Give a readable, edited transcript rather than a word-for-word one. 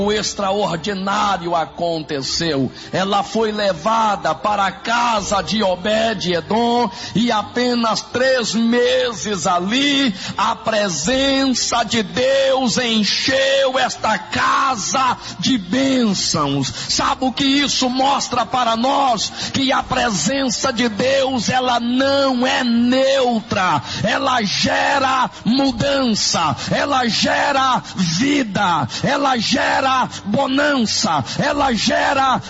O extraordinário aconteceu. Ela foi levada para a casa de Obed-edom e apenas 3 meses ali, a presença de Deus encheu esta casa de bênçãos. Sabe o que isso mostra para nós? Que a presença de Deus, ela não é neutra, ela gera mudança, ela gera vida, ela gera bonança, ela gera